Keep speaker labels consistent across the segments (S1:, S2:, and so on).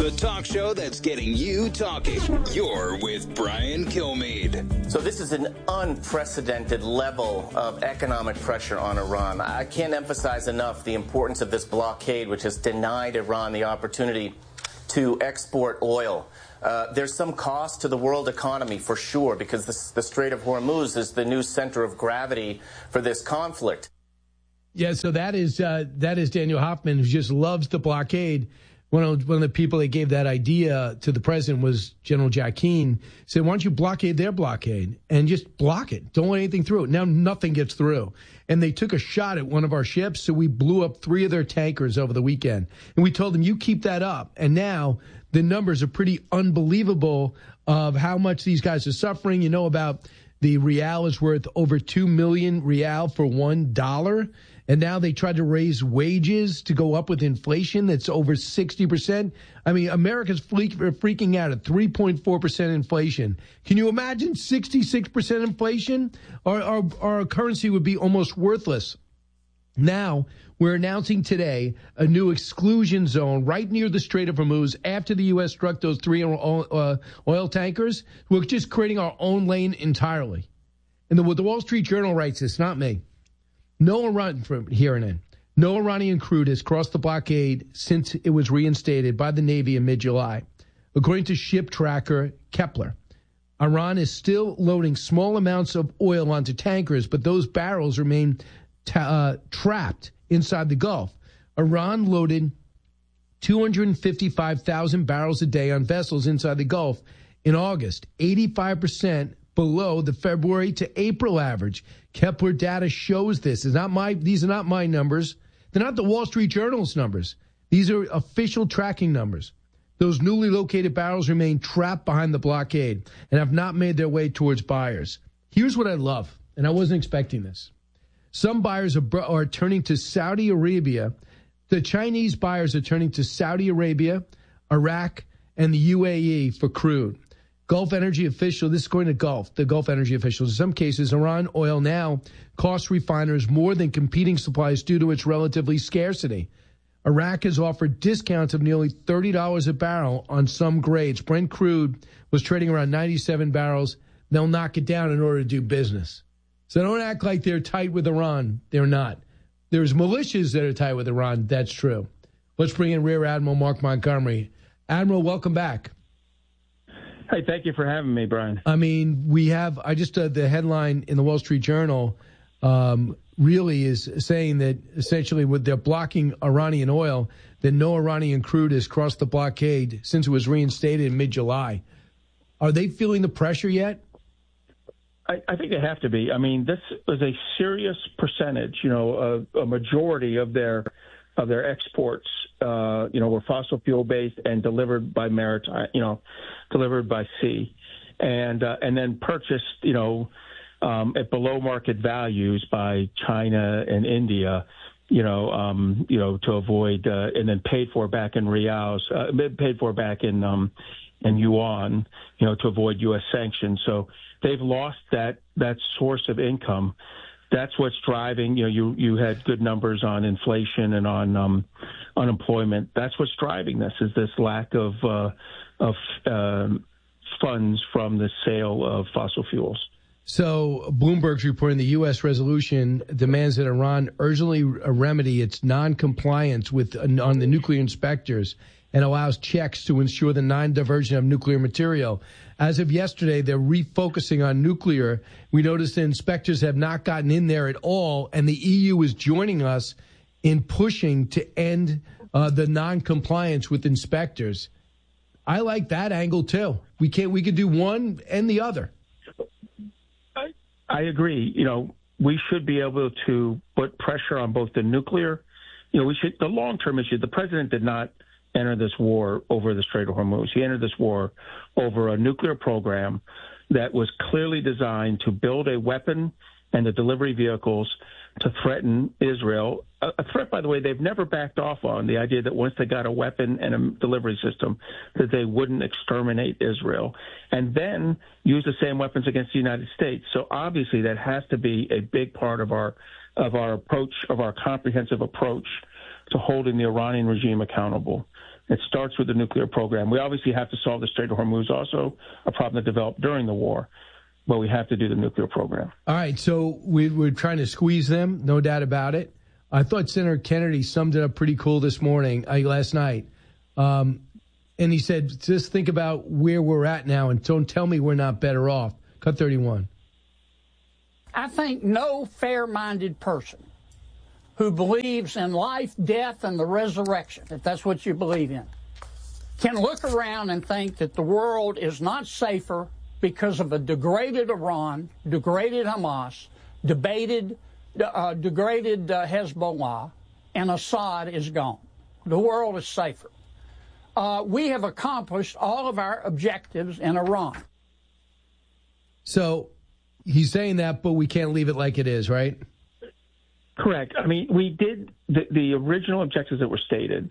S1: the talk show that's getting you talking. You're with Brian Kilmeade.
S2: So this is an unprecedented level of economic pressure on Iran. I can't emphasize enough the importance of this blockade, which has denied Iran the opportunity to export oil. There's some cost to the world economy for sure, because the Strait of Hormuz is the new center of gravity for this conflict.
S3: Yeah, so that is Daniel Hoffman, who just loves the blockade. One of the people that gave that idea to the president was General Jack Keane. Said, why don't you blockade their blockade and just block it? Don't let anything through. Now nothing gets through. And they took a shot at one of our ships, so we blew up 3 of their tankers over the weekend. And we told them, you keep that up. And now the numbers are pretty unbelievable of how much these guys are suffering. You know about the rial is worth over 2 million rial for $1. And now they tried to raise wages to go up with inflation that's over 60%. I mean, America's freaking out at 3.4% inflation. Can you imagine 66% inflation? Our currency would be almost worthless. Now, we're announcing today a new exclusion zone right near the Strait of Hormuz after the U.S. struck those 3 oil tankers. We're just creating our own lane entirely. And the Wall Street Journal writes this, not me. No Iranian crude has crossed the blockade since it was reinstated by the Navy in mid-July. According to ship tracker Kepler, Iran is still loading small amounts of oil onto tankers, but those barrels remain trapped inside the Gulf. Iran loaded 255,000 barrels a day on vessels inside the Gulf in August, 85% below the February to April average. Kepler data shows this. These are not my numbers. They're not the Wall Street Journal's numbers. These are official tracking numbers. Those newly located barrels remain trapped behind the blockade and have not made their way towards buyers. Here's what I love, and I wasn't expecting this. Some buyers are turning to Saudi Arabia. The Chinese buyers are turning to Saudi Arabia, Iraq, and the UAE for crude. Gulf energy official, this is according to the Gulf energy officials. In some cases, Iran oil now costs refiners more than competing supplies due to its relatively scarcity. Iraq has offered discounts of nearly $30 a barrel on some grades. Brent crude was trading around 97 barrels. They'll knock it down in order to do business. So don't act like they're tight with Iran. They're not. There's militias that are tight with Iran. That's true. Let's bring in Rear Admiral Mark Montgomery. Admiral, welcome back.
S4: Hey, thank you for having me, Brian.
S3: I mean, the headline in the Wall Street Journal really is saying that essentially they're blocking Iranian oil, that no Iranian crude has crossed the blockade since it was reinstated in mid-July. Are they feeling the pressure yet?
S4: I think they have to be. I mean, this is a serious percentage, a majority of their exports, were fossil fuel based and delivered by maritime, delivered by sea, and then purchased, at below market values by China and India, to avoid, and then paid for back in rials, paid for back in yuan, to avoid U.S. sanctions. So they've lost that source of income. That's what's driving, you had good numbers on inflation and on unemployment. That's what's driving this, is this lack of funds from the sale of fossil fuels.
S3: So Bloomberg's reporting the U.S. resolution demands that Iran urgently remedy its noncompliance on the nuclear inspectors and allows checks to ensure the non-diversion of nuclear material. As of yesterday, they're refocusing on nuclear. We noticed the inspectors have not gotten in there at all, and the EU is joining us in pushing to end the non-compliance with inspectors. I like that angle, too. We could do one and the other.
S4: I agree. We should be able to put pressure on both the nuclear. The long-term issue, the president did not enter this war over the Strait of Hormuz. He entered this war over a nuclear program that was clearly designed to build a weapon and the delivery vehicles to threaten Israel. A threat, by the way, they've never backed off on, the idea that once they got a weapon and a delivery system, that they wouldn't exterminate Israel, and then use the same weapons against the United States. So obviously that has to be a big part of our approach, of our comprehensive approach to holding the Iranian regime accountable. It starts with the nuclear program. We obviously have to solve the Strait of Hormuz also, a problem that developed during the war, but we have to do the nuclear program.
S3: All right, so we're trying to squeeze them, no doubt about it. I thought Senator Kennedy summed it up pretty cool this morning, last night. And he said, just think about where we're at now and don't tell me we're not better off. Cut 31.
S5: I think no fair-minded person who believes in life, death, and the resurrection, if that's what you believe in, can look around and think that the world is not safer because of a degraded Iran, degraded Hamas, degraded Hezbollah, and Assad is gone. The world is safer. We have accomplished all of our objectives in Iran.
S3: So he's saying that, but we can't leave it like it is, right?
S4: Correct. I mean, we did the original objectives that were stated.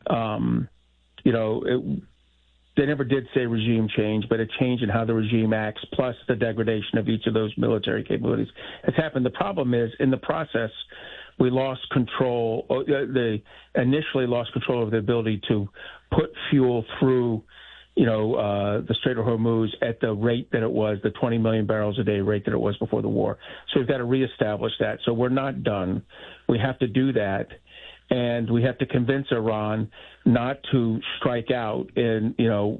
S4: They never did say regime change, but a change in how the regime acts, plus the degradation of each of those military capabilities has happened. The problem is, in the process, we lost control. They initially lost control of the ability to put fuel through, the Strait of Hormuz at the rate that it was, the 20 million barrels a day rate that it was before the war. So we've got to reestablish that. So we're not done. We have to do that. And we have to convince Iran not to strike out in,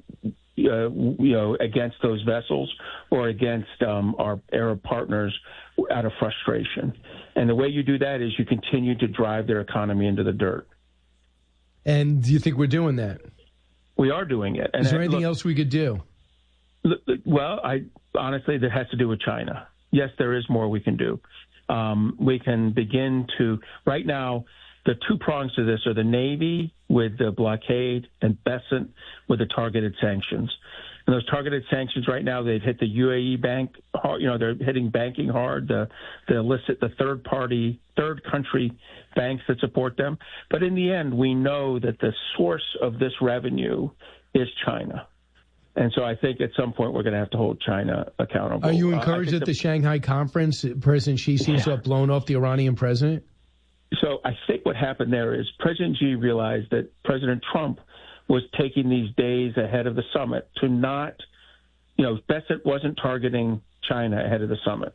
S4: against those vessels or against our Arab partners out of frustration. And the way you do that is you continue to drive their economy into the dirt.
S3: And do you think we're doing that?
S4: We are doing it. And
S3: is there anything else we could do?
S4: Well, honestly, that has to do with China. Yes, there is more we can do. We can begin to, right now, the two prongs to this are the Navy with the blockade and Bessent with the targeted sanctions. And those targeted sanctions right now, they've hit the UAE bank hard. They're hitting banking hard, the illicit, the third country banks that support them. But in the end, we know that the source of this revenue is China. And so I think at some point we're going to have to hold China accountable.
S3: Are you encouraged at the Shanghai conference, President Xi seems to have blown off the Iranian president?
S4: So I think what happened there is President Xi realized that President Trump was taking these days ahead of the summit to not, Bessent wasn't targeting China ahead of the summit.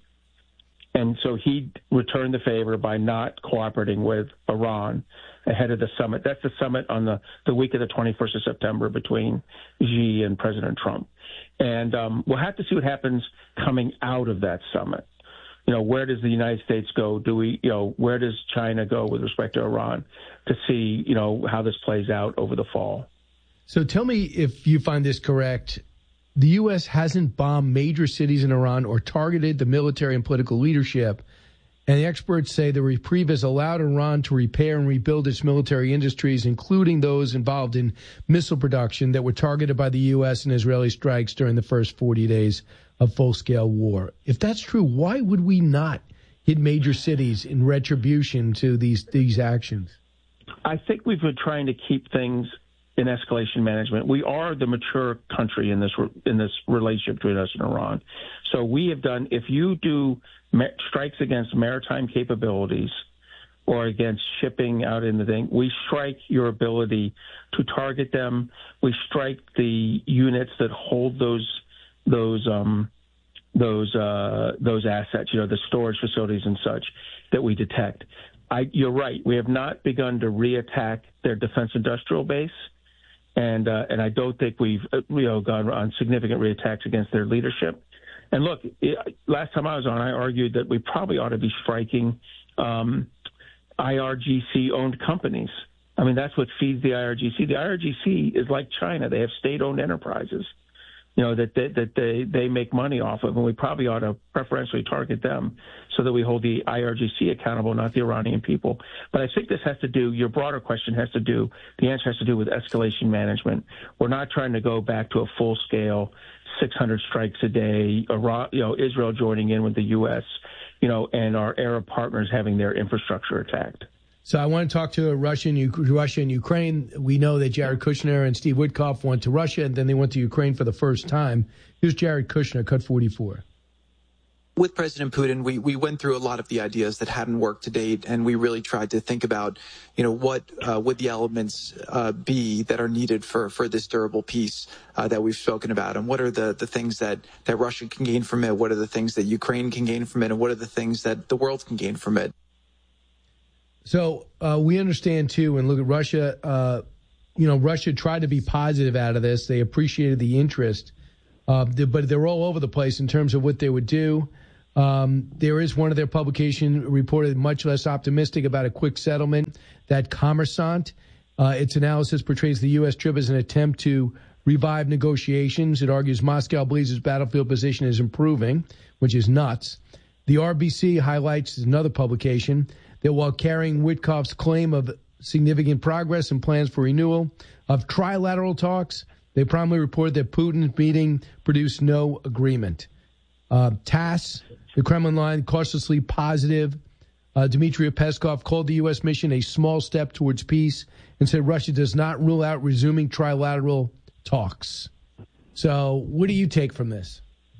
S4: And so he returned the favor by not cooperating with Iran ahead of the summit. That's the summit on the week of the 21st of September between Xi and President Trump. And we'll have to see what happens coming out of that summit. Where does the United States go? Where does China go with respect to Iran to see, how this plays out over the fall?
S3: So tell me if you find this correct. The U.S. hasn't bombed major cities in Iran or targeted the military and political leadership. And the experts say the reprieve has allowed Iran to repair and rebuild its military industries, including those involved in missile production that were targeted by the U.S. and Israeli strikes during the first 40 days of full-scale war. If that's true, why would we not hit major cities in retribution to these actions?
S4: I think we've been trying to keep things in escalation management. We are the mature country in this relationship between us and Iran. So we have done, if you do strikes against maritime capabilities or against shipping out in the thing, we strike your ability to target them. We strike the units that hold those assets, the storage facilities and such that we detect. You're right. We have not begun to reattack their defense industrial base. And I don't think we've gone on significant reattacks against their leadership. And look, last time I was on, I argued that we probably ought to be striking IRGC-owned companies. I mean, that's what feeds the IRGC. The IRGC is like China. They have state-owned enterprises, that they make money off of, and we probably ought to preferentially target them so that we hold the IRGC accountable, not the Iranian people. But I think this has to do, your broader question has to do, the answer has to do with escalation management. We're not trying to go back to a full-scale 600 strikes a day, Israel joining in with the U.S., and our Arab partners having their infrastructure attacked.
S3: So I want to talk to Russia and Ukraine. We know that Jared Kushner and Steve Witkoff went to Russia, and then they went to Ukraine for the first time. Here's Jared Kushner, cut 44.
S6: with President Putin, we went through a lot of the ideas that hadn't worked to date, and we really tried to think about, what would the elements be that are needed for this durable peace that we've spoken about, and what are the things that Russia can gain from it, what are the things that Ukraine can gain from it, and what are the things that the world can gain from it.
S3: So we understand, too, and look at Russia, Russia tried to be positive out of this. They appreciated the interest, but they're all over the place in terms of what they would do. There is one of their publications reported much less optimistic about a quick settlement. That Kommersant, its analysis portrays the U.S. trip as an attempt to revive negotiations. It argues Moscow believes its battlefield position is improving, which is nuts. The RBC highlights another publication that while carrying Witkoff's claim of significant progress and plans for renewal of trilateral talks, they promptly report that Putin's meeting produced no agreement. TASS, the Kremlin line, cautiously positive. Dmitry Peskov called the U.S. mission a small step towards peace and said Russia does not rule out resuming trilateral talks. So what do you take from this?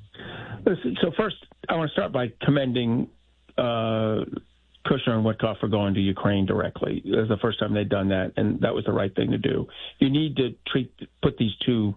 S4: So first, I want to start by commending Kushner and Witkoff for going to Ukraine directly. It was the first time they'd done that, and that was the right thing to do. You need to put these two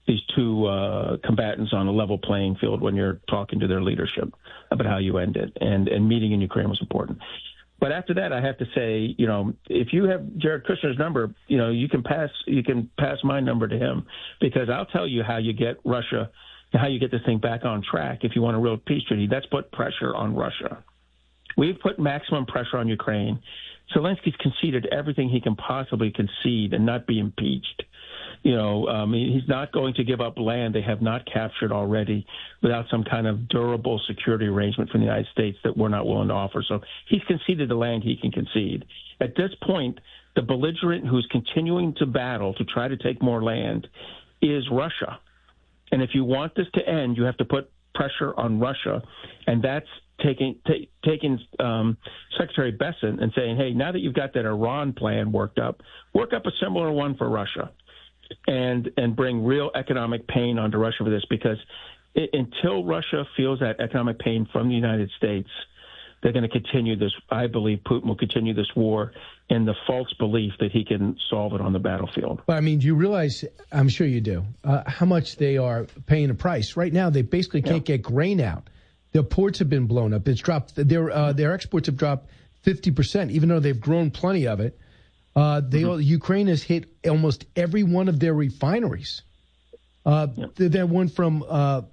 S4: combatants on a level playing field when you're talking to their leadership about how you end it, and meeting in Ukraine was important. But after that, I have to say, if you have Jared Kushner's number, you can pass my number to him, because I'll tell you how you get Russia, how you get this thing back on track. If you want a real peace treaty, that's put pressure on Russia. We've put maximum pressure on Ukraine. Zelensky's conceded everything he can possibly concede and not be impeached. He's not going to give up land they have not captured already without some kind of durable security arrangement from the United States that we're not willing to offer. So he's conceded the land he can concede. At this point, the belligerent who's continuing to battle to try to take more land is Russia. And if you want this to end, you have to put pressure on Russia, and that's taking Secretary Bessent and saying, hey, now that you've got that Iran plan work up a similar one for Russia, and bring real economic pain onto Russia for this, because until Russia feels that economic pain from the United States, they're going to continue this. I believe Putin will continue this war in the false belief that he can solve it on the battlefield.
S3: But, do you realize, I'm sure you do, how much they are paying a price? Right now, they basically can't get grain out. Their ports have been blown up. It's dropped. Their exports have dropped 50%, even though they've grown plenty of it. Ukraine has hit almost every one of their refineries. They went from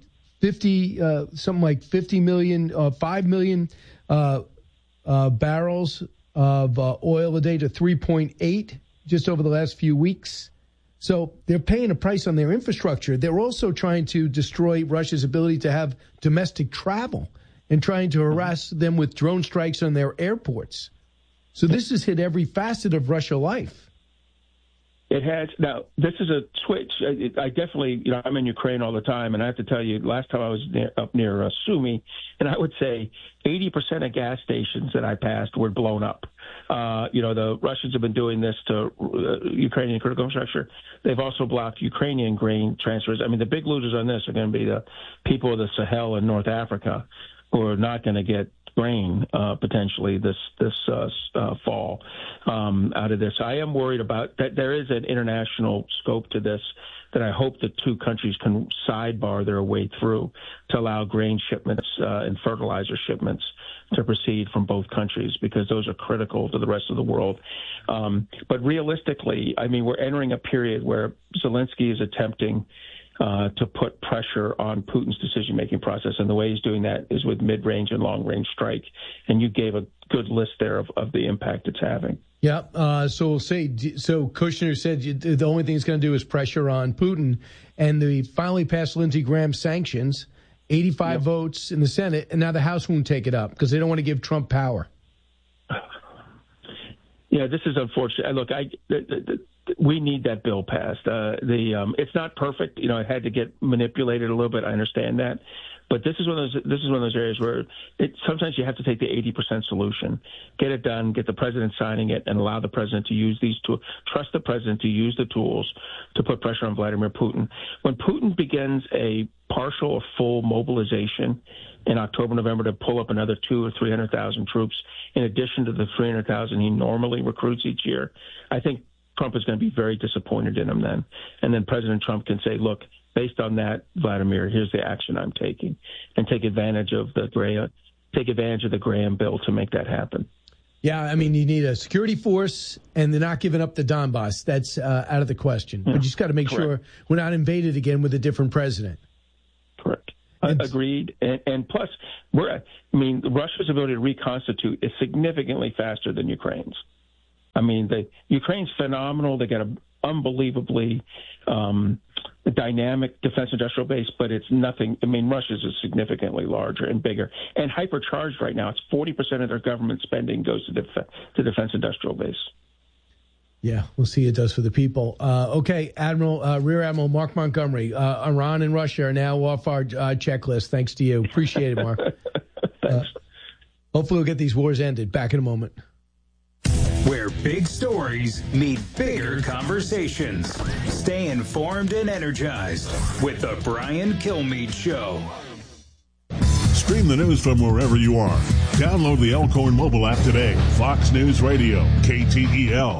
S3: 5 million barrels of oil a day to 3.8 just over the last few weeks. So they're paying a price on their infrastructure. They're also trying to destroy Russia's ability to have domestic travel and trying to harass them with drone strikes on their airports. So this has hit every facet of Russia life.
S4: It has. Now, this is a switch. I definitely, I'm in Ukraine all the time, and I have to tell you, last time I was up near Sumy, and I would say 80% of gas stations that I passed were blown up. The Russians have been doing this to Ukrainian critical infrastructure. They've also blocked Ukrainian grain transfers. The big losers on this are going to be the people of the Sahel in North Africa, who are not going to get grain potentially this fall out of this. I am worried about that. There is an international scope to this that I hope the two countries can sidebar their way through to allow grain shipments and fertilizer shipments to proceed from both countries, because those are critical to the rest of the world. But realistically, we're entering a period where Zelensky is attempting to put pressure on Putin's decision-making process. And the way he's doing that is with mid-range and long-range strike. And you gave a good list there of the impact it's having.
S3: Yeah. So we'll say, Kushner said the only thing he's going to do is pressure on Putin. And they finally passed Lindsey Graham sanctions, 85 votes in the Senate. And now the House won't take it up because they don't want to give Trump power.
S4: Yeah, this is unfortunate. Look, we need that bill passed. It's not perfect. It had to get manipulated a little bit. I understand that. But this is one of those areas where sometimes you have to take the 80% solution, get it done, get the president signing it, and allow the president to use these tools. Trust the president to use the tools to put pressure on Vladimir Putin. When Putin begins a partial or full mobilization in October, November to pull up another 200,000 or 300,000 troops in addition to the 300,000 he normally recruits each year, I think Trump is going to be very disappointed in him then. And then President Trump can say, look, based on that, Vladimir, here's the action I'm taking, and take advantage of the Graham bill to make that happen.
S3: Yeah, I mean, you need a security force, and they're not giving up the Donbass. That's out of the question. But you just got to make sure we're not invaded again with a different president. Correct.
S4: Agreed. And plus, Russia's ability to reconstitute is significantly faster than Ukraine's. I mean, Ukraine's phenomenal. They got an unbelievably dynamic defense industrial base, but it's nothing. I mean, Russia's is significantly larger and bigger and hypercharged right now. It's 40% of their government spending goes to defense industrial base.
S3: Yeah, we'll see what it does for the people. Okay, Rear Admiral Mark Montgomery, Iran and Russia are now off our checklist. Thanks to you. Appreciate it, Mark.
S4: Thanks.
S3: Hopefully we'll get these wars ended. Back in a moment.
S1: Where big stories meet bigger conversations. Stay informed and energized with the Brian Kilmeade Show.
S7: Stream the news from wherever you are. Download the Elkhorn mobile app today. Fox News Radio, KTEL.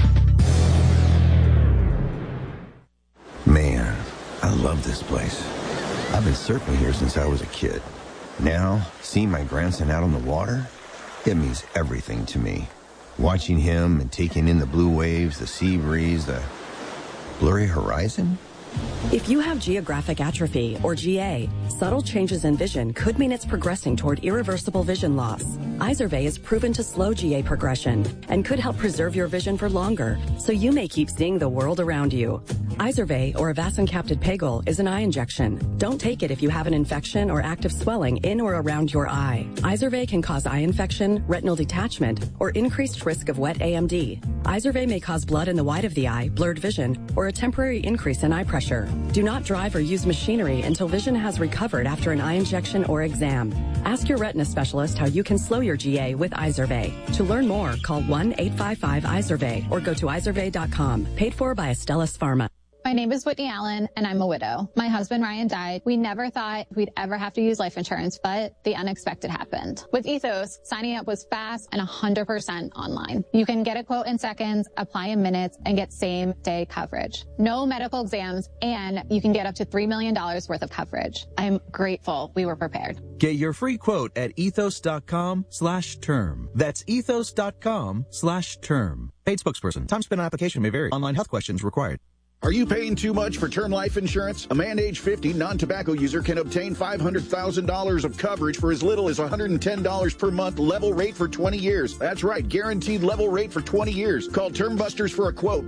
S8: Man, I love this place. I've been surfing here since I was a kid. Now, seeing my grandson out on the water, it means everything to me. Watching him and taking in the blue waves, the sea breeze, the blurry horizon.
S9: If you have geographic atrophy, or GA, subtle changes in vision could mean it's progressing toward irreversible vision loss. Izervay is proven to slow GA progression and could help preserve your vision for longer, so you may keep seeing the world around you. Izervay, or avacincaptad pegol, is an eye injection. Don't take it if you have an infection or active swelling in or around your eye. Izervay can cause eye infection, retinal detachment, or increased risk of wet AMD. Izervay may cause blood in the white of the eye, blurred vision, or a temporary increase in eye pressure. Do not drive or use machinery until vision has recovered after an eye injection or exam. Ask your retina specialist how you can slow your GA with Izervay. To learn more, call 1-855-IZERVAY or go to izervay.com. Paid for by Astellas Pharma.
S10: My name is Whitney Allen, and I'm a widow. My husband, Ryan, died. We never thought we'd ever have to use life insurance, but the unexpected happened. With Ethos, signing up was fast and 100% online. You can get a quote in seconds, apply in minutes, and get same-day coverage. No medical exams, and you can get up to $3 million worth of coverage. I'm grateful we were prepared.
S11: Get your free quote at ethos.com/term. That's ethos.com/term. Paid spokesperson. Time spent on application may vary. Online health questions required.
S12: Are you paying too much for term life insurance? A man age 50 non-tobacco user can obtain $500,000 of coverage for as little as $110 per month, level rate for 20 years. That's right, guaranteed level rate for 20 years. Call Term Busters for a quote,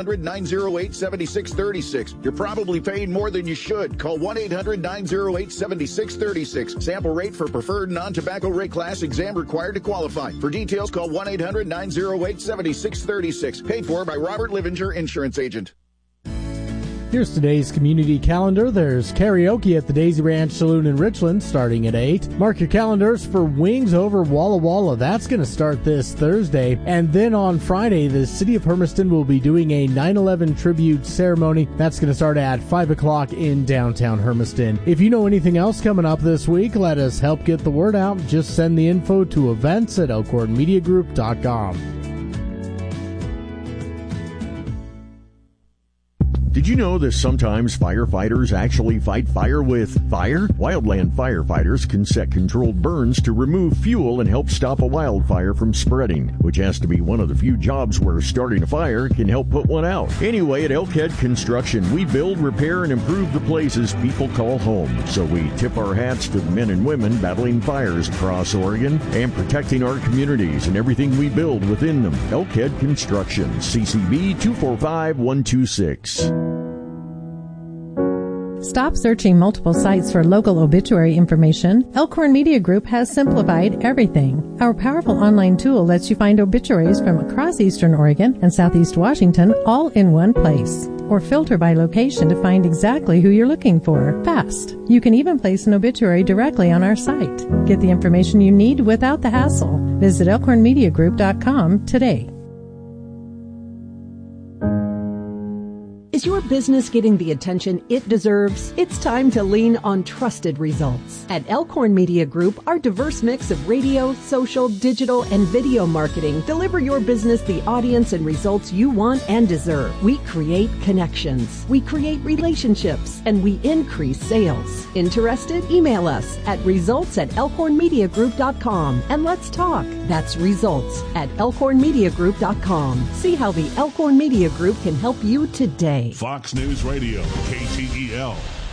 S12: 1-800-908-7636. You're probably paying more than you should. Call 1-800-908-7636. Sample rate for preferred non-tobacco rate class, exam required to qualify. For details, call 1-800-908-7636. Paid for by Robert Livinger, Insurance Agent.
S13: Here's today's community calendar. There's karaoke at the Daisy Ranch Saloon in Richland starting at 8. Mark your calendars for Wings Over Walla Walla. That's going to start this Thursday. And then on Friday, the City of Hermiston will be doing a 9/11 tribute ceremony. That's going to start at 5 o'clock in downtown Hermiston. If you know anything else coming up this week, let us help get the word out. Just send the info to events@elkhornmediagroup.com.
S14: Did you know that sometimes firefighters actually fight fire with fire? Wildland firefighters can set controlled burns to remove fuel and help stop a wildfire from spreading, which has to be one of the few jobs where starting a fire can help put one out. Anyway, at Elkhead Construction, we build, repair, and improve the places people call home. So we tip our hats to the men and women battling fires across Oregon and protecting our communities and everything we build within them. Elkhead Construction, CCB 245126.
S15: Stop searching multiple sites for local obituary information. Elkhorn Media Group has simplified everything. Our powerful online tool lets you find obituaries from across Eastern Oregon and Southeast Washington all in one place. Or filter by location to find exactly who you're looking for. Fast. You can even place an obituary directly on our site. Get the information you need without the hassle. Visit elkhornmediagroup.com today.
S16: Is your business getting the attention it deserves? It's time to lean on trusted results. At Elkhorn Media Group, our diverse mix of radio, social, digital, and video marketing deliver your business the audience and results you want and deserve. We create connections, we create relationships, and we increase sales. Interested? Email us at results@elkhornmediagroup.com and let's talk. That's results@elkhornmediagroup.com. See how the Elkhorn Media Group can help you today.
S7: Fox News Radio, KTEL.